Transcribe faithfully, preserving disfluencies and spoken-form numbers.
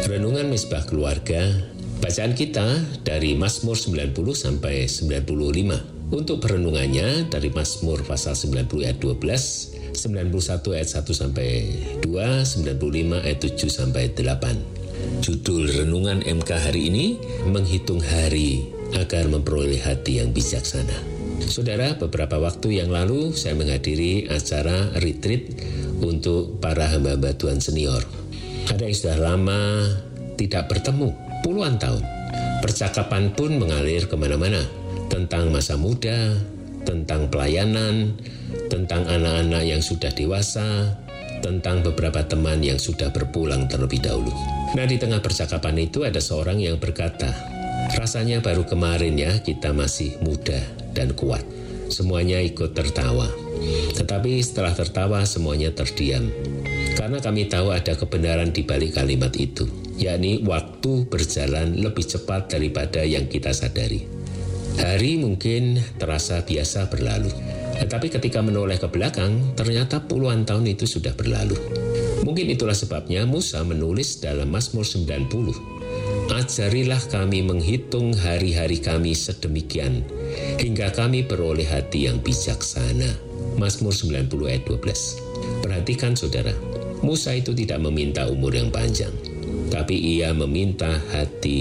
Renungan Misbah Keluarga, bacaan kita dari Mazmur sembilan puluh sampai sembilan puluh lima. Untuk perenungannya dari Mazmur pasal sembilan puluh ayat dua belas, sembilan puluh satu ayat satu sampai dua, sembilan puluh lima ayat tujuh sampai delapan. Judul renungan M K hari ini, menghitung hari agar memperoleh hati yang bijaksana. Saudara, beberapa waktu yang lalu saya menghadiri acara retreat untuk para hamba-hamba Tuhan senior. Ada yang sudah lama tidak bertemu, puluhan tahun. Percakapan pun mengalir kemana-mana, tentang masa muda, tentang pelayanan, tentang anak-anak yang sudah dewasa, tentang beberapa teman yang sudah berpulang terlebih dahulu. Nah, di tengah percakapan itu ada seorang yang berkata, rasanya baru kemarin ya kita masih muda dan kuat. Semuanya ikut tertawa. Tetapi setelah tertawa semuanya terdiam. Karena kami tahu ada kebenaran di balik kalimat itu, yakni waktu berjalan lebih cepat daripada yang kita sadari. Hari mungkin terasa biasa berlalu, tetapi ketika menoleh ke belakang, ternyata puluhan tahun itu sudah berlalu. Mungkin itulah sebabnya Musa menulis dalam Mazmur sembilan puluh, ajarilah kami menghitung hari-hari kami sedemikian, hingga kami beroleh hati yang bijaksana. Mazmur sembilan puluh ayat dua belas. Perhatikan saudara, Musa itu tidak meminta umur yang panjang, tapi ia meminta hati